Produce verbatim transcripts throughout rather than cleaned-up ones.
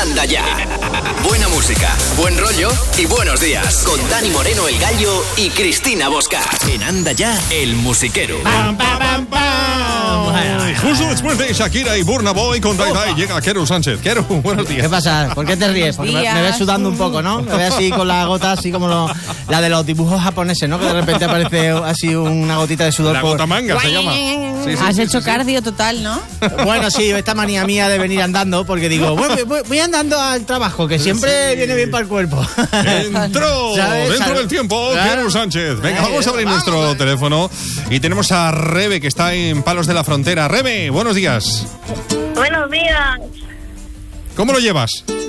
Anda Ya. Buena música, buen rollo y buenos días. Con Dani Moreno, el Gallo, y Cristina Bosca. En Anda Ya, el musiquero. Pam, pam, pam, pam. Ay, justo después de Shakira y Burna Boy con Dai Dai llega Keru Sánchez. Keru, buenos días. ¿Qué pasa? ¿Por qué te ríes? Porque me, me ves sudando un poco, ¿no? Me ves así con la gota, así como lo, la de los dibujos japoneses, ¿no? Que de repente aparece así una gotita de sudor. La por... gota manga se llama. Sí, sí, Has sí, hecho sí, cardio sí. total, ¿no? Bueno, sí, esta manía mía de venir andando, porque digo, voy, voy, voy andando al trabajo, que siempre sí. viene bien para el cuerpo. Entró ¿Sabes? dentro ¿Sabes? del tiempo, claro. Keru Sánchez. Venga, Ay, vamos a abrir vamos, nuestro vamos. teléfono y tenemos a Rebe, que está en Palos de la Frontera. Rebe, buenos días. Buenos días. ¿Cómo lo llevas?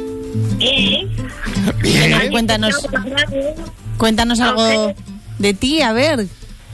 Bien. Bien. Ay, cuéntanos, cuéntanos algo de ti, a ver.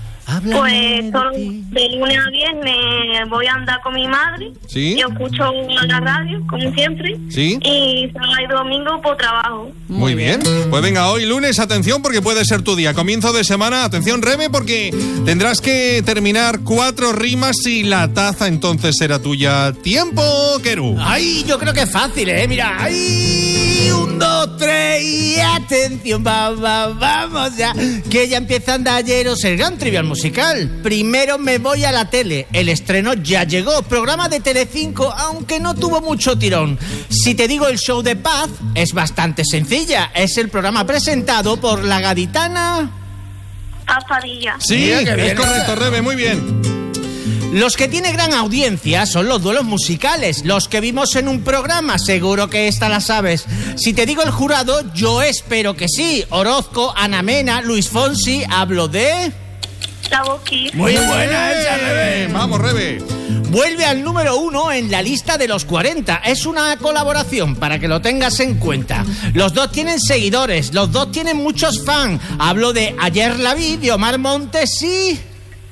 Pues todo de lunes a viernes voy a andar con mi madre. ¿Sí? Yo escucho la radio, como siempre. ¿Sí? Y sábado y domingo por trabajo. Muy bien. Pues venga, hoy lunes, atención, porque puede ser tu día. Comienzo de semana, atención, Rebe, porque tendrás que terminar cuatro rimas y la taza entonces será tuya. ¡Tiempo, Keru! Ay, yo creo que es fácil, ¿eh? Mira, ay, un, dos, tres y atención, va, va, vamos ya, que ya empieza Andayeros, el gran trivial musical. Primero me voy a la tele, el estreno ya llegó, programa de Telecinco, aunque no tuvo mucho tirón. Si te digo el show de Paz, es bastante sencilla, es el programa presentado por la gaditana... Paz Padilla. Sí, Mira, qué es bien. correcto, Rebe, muy bien. Los que tienen gran audiencia son los duelos musicales, los que vimos en un programa, seguro que esta la sabes. Si te digo el jurado, yo espero que sí. Orozco, Ana Mena, Luis Fonsi, hablo de... La Boqui. Muy buena esa, Rebe. Vamos, Rebe. Vuelve al número uno en la lista de los cuarenta. Es una colaboración para que lo tengas en cuenta. Los dos tienen seguidores, los dos tienen muchos fans. Hablo de Ayer la vi, de Omar Montes y...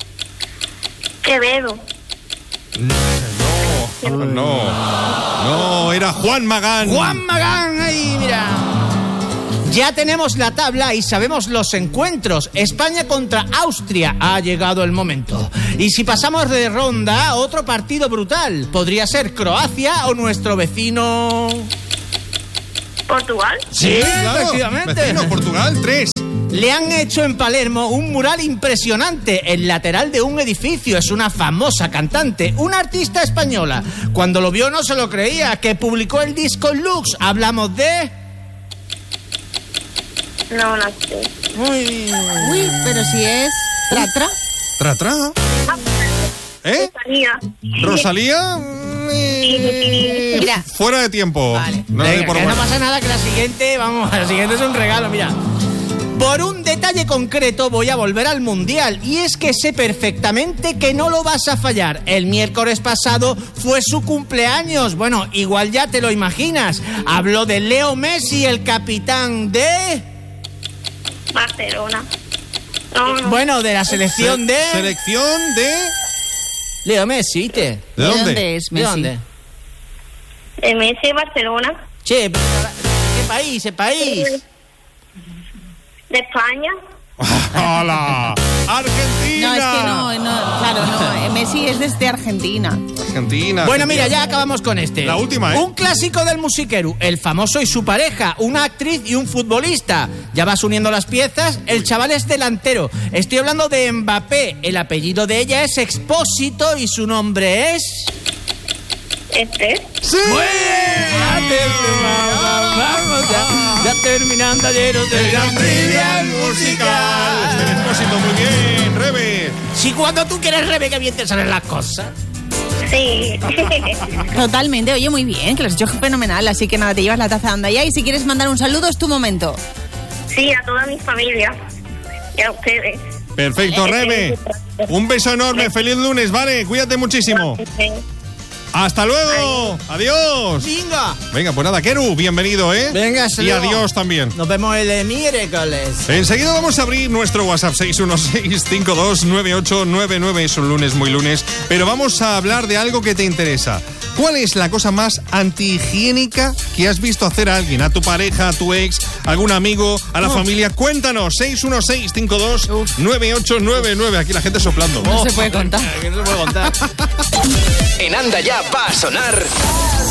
Quevedo. No, no, no, era Juan Magán. Juan Magán, ahí, mira. Ya tenemos la tabla y sabemos los encuentros. España contra Austria, ha llegado el momento. Y si pasamos de ronda, otro partido brutal. Podría ser Croacia o nuestro vecino... Portugal. Sí, Claro, efectivamente. vecino, Portugal, tres. Le han hecho en Palermo un mural impresionante, el lateral de un edificio. Es una famosa cantante, una artista española. Cuando lo vio no se lo creía, que publicó el disco Lux. Hablamos de... No, no sé. Uy, Uy, pero si es tra tra. Tra, tra. ¿Eh? Rosalía. ¿Rosalía? Mm, Mira. Fuera de tiempo. Vale. No, Venga, por que no bueno. pasa nada, que la siguiente, vamos, la siguiente es un regalo, mira. Por un detalle concreto voy a volver al Mundial, y es que sé perfectamente que no lo vas a fallar. El miércoles pasado fue su cumpleaños. Bueno, igual ya te lo imaginas. Hablo de Leo Messi, el capitán de... Barcelona. No, no. Bueno, de la selección Se- de... Selección de... Leo Messi, ¿viste? ¿De ¿De dónde? dónde es ¿De Messi? dónde? De Messi, Barcelona. Che, pero, ¿qué país? ¿Qué país? De España. ¡Hola! ¡Argentina! No, es que no, no, claro, no. Messi es desde Argentina. Argentina. Bueno, mira, Argentina. ya acabamos con este. La última, ¿eh? Un clásico del musiquero, el famoso y su pareja, una actriz y un futbolista. Ya vas uniendo las piezas, el chaval es delantero. Estoy hablando de Mbappé, el apellido de ella es Expósito y su nombre es... Este. ¡Sí! Vamos ya, ya terminando ayeros del gran trivial musical. Este Expósito, muy bien, Rebe. Si cuando tú quieres, Rebe, que bien te salen las cosas. Sí. Totalmente, oye, muy bien, que lo has hecho fenomenal. Así que nada, te llevas la taza de Anda Ya. Y si quieres mandar un saludo, es tu momento. Sí, a toda mi familia. Y a ustedes. Perfecto, Rebe. Un beso enorme, feliz lunes, ¿vale? Cuídate muchísimo. ¡Hasta luego! ¡Adiós! ¡Venga! Venga, pues nada, Keru, bienvenido, ¿eh? Venga, hasta y luego. adiós también. Nos vemos el miércoles. Enseguida vamos a abrir nuestro WhatsApp seis uno seis, cinco dos nueve ocho nueve nueve. Es un lunes muy lunes, pero vamos a hablar de algo que te interesa. ¿Cuál es la cosa más antihigiénica que has visto hacer a alguien? ¿A tu pareja, a tu ex, a algún amigo, a la Uf. familia? Cuéntanos, seis uno seis, cinco dos nueve ocho nueve nueve. Aquí la gente soplando. No se puede contar. Que no se puede contar. En Anda Ya va a sonar...